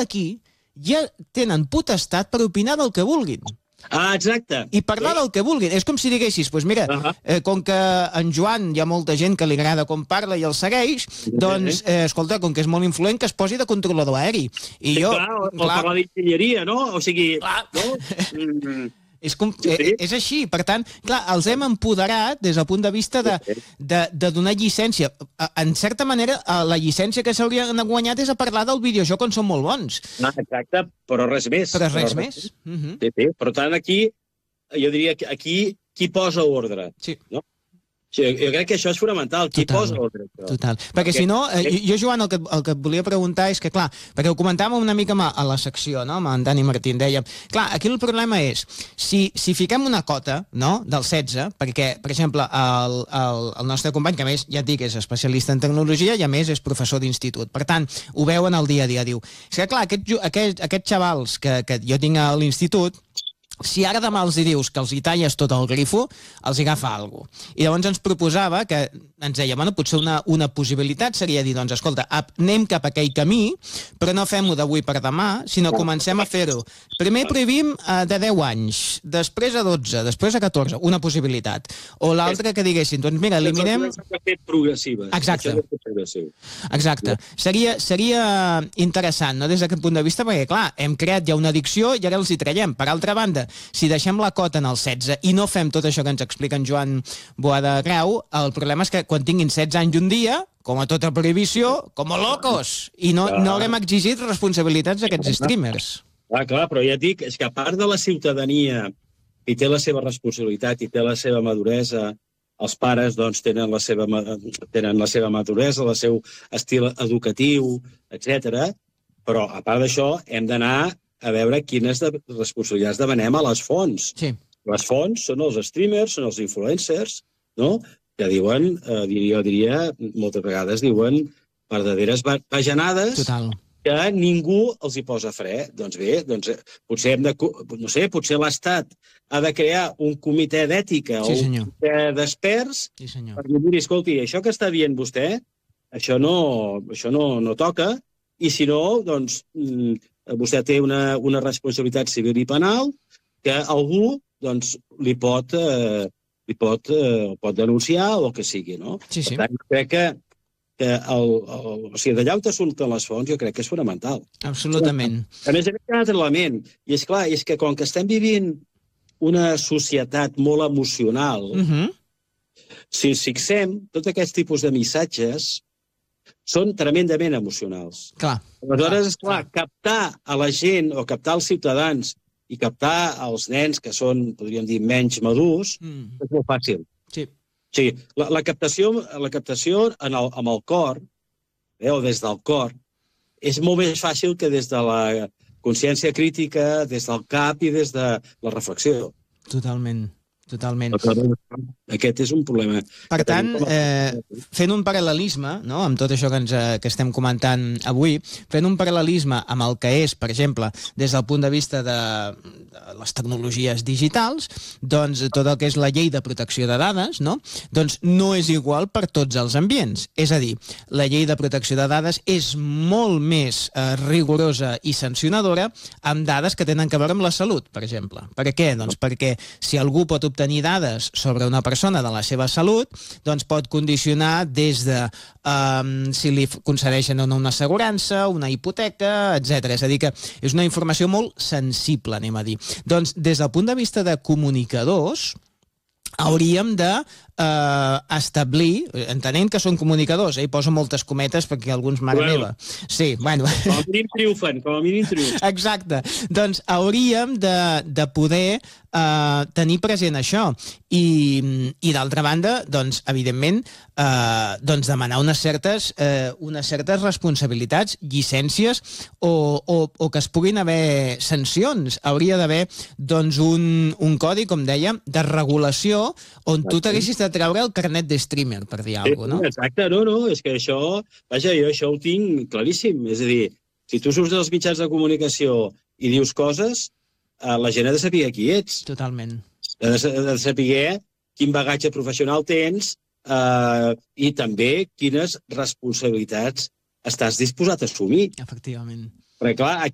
d'aquí ja tenen potestat per opinar del que vulguin. Exacte. I parlar del que vulguin. És com si diguessis, doncs mira, com que en Joan hi ha molta gent que li agrada com parla i el segueix, doncs, escolta, com que és molt influent, que es posi de controlador aeri. I jo, o parlar d'enginyeria, no? O sigui, no? És així. Per tant, clar, els hem empoderat des del punt de vista de donar llicència. En certa manera, la llicència que s'haurien guanyat és a parlar del videojoc on són molt bons. Exacte, però res més. Però res més. Per tant, aquí, jo diria que aquí qui posa ordre. Sí. No? Jo crec que això és fonamental, qui posa ordre. Total. Perquè si no, jo, Joan, el que et volia preguntar és que, clar, perquè ho comentàvem una mica a la secció, no?, amb en Dani Martín, dèiem, clar, aquí el problema és, si fiquem una cota, no?, del 16, perquè, per exemple, el nostre company, que a més, ja et dic, és especialista en tecnologia i a més és professor d'institut, per tant, ho veuen al dia a dia, diu, és que, clar, aquests xavals que jo tinc a l'institut, si ara demà els dius que els hi talles tot el grifo, els hi agafa alguna cosa. I llavors ens proposava que, ens deia, bueno, potser una possibilitat seria dir, doncs, escolta, anem cap a aquell camí, però no fem-ho d'avui per demà, sinó comencem a fer-ho. Primer prohibim de 10 anys, després a 12, després a 14, una possibilitat. O l'altra que diguessin, doncs mira, eliminem... progressiva. Exacte. Exacte. Seria interessant, no?, des d'aquest punt de vista, perquè, clar, hem creat ja una addicció i ara els hi traiem. Per altra banda, si deixem la cota en el 16 i no fem tot això que ens explica en Joan Boada Grau, el problema és que quan tinguin 16 anys un dia, com a tota prohibició, com a locos, i no haurem exigit responsabilitats d'aquests streamers. Clar, però ja et dic, és que a part de la ciutadania i té la seva responsabilitat i té la seva maduresa, els pares doncs, tenen la seva maduresa, el seu estil educatiu, etc. Però a part d'això hem d'anar a veure quines responsabilitats demanem a les fonts. Sí. Les fonts són els streamers, són els influencers, no?, que diuen, jo diria, moltes vegades diuen verdaderes bajanades. Total. Que ningú els hi posa fre. Doncs bé, potser hem de, no sé, potser l'Estat ha de crear un comitè d'ètica o un comitè d'experts per dir, miri, escolti, això que està dient vostè, això no toca, i si no, doncs, vostè té una responsabilitat civil i penal que algú doncs, li pot denunciar o el que sigui, no? Sí. Per tant, crec que o sigui, d'allà on surten les fonts jo crec que és fonamental. Absolutament. A més, hi ha un altre element, i és clar, és que com que estem vivint una societat molt emocional, si ens fixem, tots aquests tipus de missatges són tremendament emocionals. Clar. Aleshores, clar, captar a la gent o captar els ciutadans i captar els nens que són, podríem dir, menys madurs, és molt fàcil. Sí. O sigui, la captació amb el cor, o des del cor, és molt més fàcil que des de la consciència crítica, des del cap i des de la reflexió. Totalment. Aquest és un problema. Per tant, fent un paral·lelisme, no?, amb tot això que estem comentant avui, fent un paral·lelisme amb el que és, per exemple, des del punt de vista de les tecnologies digitals, doncs tot el que és la llei de protecció de dades, no?, doncs no és igual per tots els ambients. És a dir, la llei de protecció de dades és molt més rigorosa i sancionadora amb dades que tenen a veure amb la salut, per exemple. Per què? Doncs perquè si algú pot obtenir dades sobre una persona de la seva salut, doncs pot condicionar des de si li concedeixen o no una assegurança, una hipoteca, etc. És a dir, que és una informació molt sensible, anem a dir. Doncs des del punt de vista de comunicadors, hauríem de establir, entenent que són comunicadors, hi poso moltes cometes perquè alguns, mare meva. Sí, bueno. Com a mínim triomfen, Exacte. Doncs hauríem de poder tenir present això. I d'altra banda, doncs, evidentment, doncs demanar unes certes responsabilitats, llicències o que es puguin haver sancions. Hauria d'haver, doncs, un codi, com dèiem, de regulació on tu t'haguessis de treure el carnet de streamer, per dir alguna cosa, no? Exacte, no, és que això, vaja, jo això ho tinc claríssim. És a dir, si tu surts dels mitjans de comunicació i dius coses, la gent ha de saber qui ets. Totalment. Ha de saber quin bagatge professional tens i també quines responsabilitats estàs disposat a assumir. Efectivament. Perquè, clar,